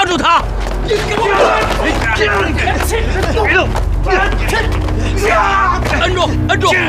住他！摁住，摁住！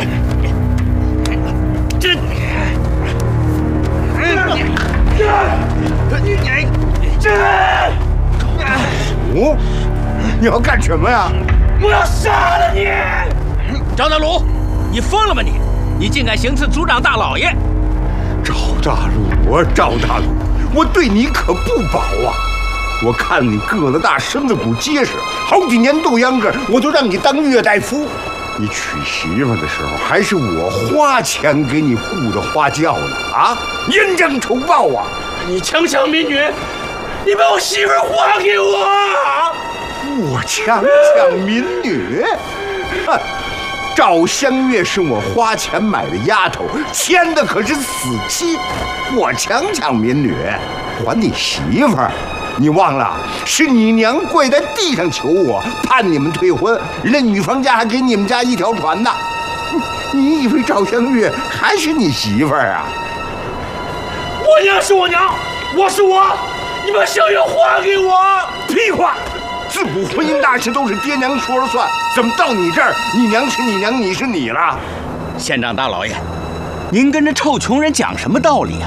哦，你要干什么呀？ 我要杀了你！ 赵大鲁，你疯了吗你？你竟敢行刺族长大老爷！ 赵大鲁啊，赵大鲁，我对你可不薄啊！我看你个子大，身子骨结实，好几年豆秧歌，我就让你当月大夫。你娶媳妇的时候，还是我花钱给你雇的花轿呢！啊，恩将仇报啊！ 你强抢民女，你把我媳妇还给我！ 我强抢民女？哼！赵香月是我花钱买的丫头，签的可是死期。我强抢民女，还你媳妇儿？你忘了，是你娘跪在地上求我，盼你们退婚，人家女方家还给你们家一条船呢。你以为赵香月还是你媳妇儿啊？ 我娘是我娘，我是我，你把香月还给我！ 屁话！自古婚姻大事都是爹娘说了算，怎么到你这儿，你娘是你娘，你是你了？ 县长大老爷，您跟这臭穷人讲什么道理啊？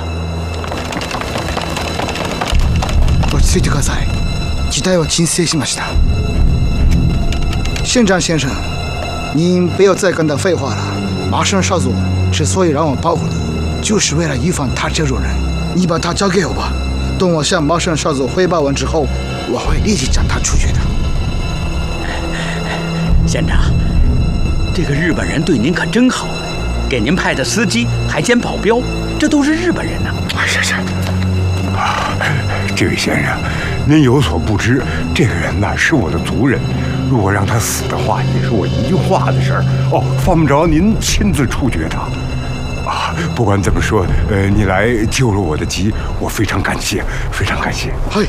落ち着いてください。事態は鎮静しました。县长先生，您不要再跟他废话了。麻生少佐之所以让我保护你，就是为了预防他这种人。你把他交给我吧。等我向麻生少佐汇报完之后，我会立即将他处决的。 县长，这个日本人对您可真好，给您派的司机还兼保镖，这都是日本人呐。 是。这位先生，您有所不知，这个人呐是我的族人，如果让他死的话，也是我一句话的事儿。哦，犯不着您亲自处决他。啊，不管怎么说，你来救了我的急，我非常感谢，非常感谢。 嘿，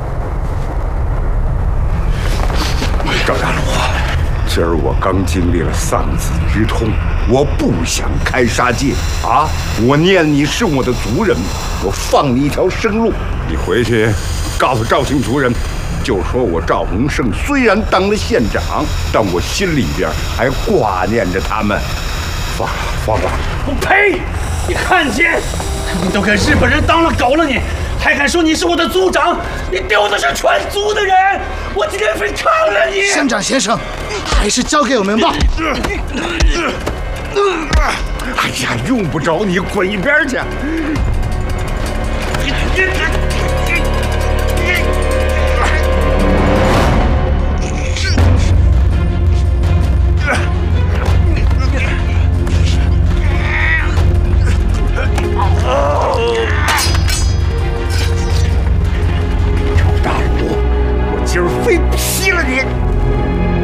赵大鲁，今儿我刚经历了丧子之痛，我不想开杀戒啊！我念你是我的族人，我放你一条生路。你回去告诉赵姓族人，就说我赵洪胜虽然当了县长，但我心里边还挂念着他们。放吧！ 我呸！你汉奸！你都跟日本人当了狗了你，还敢说你是我的族长？你丢的是全族的人！我今天非抗了你！ 县长先生，还是交给我们吧。 哎呀，用不着你，滚一边去！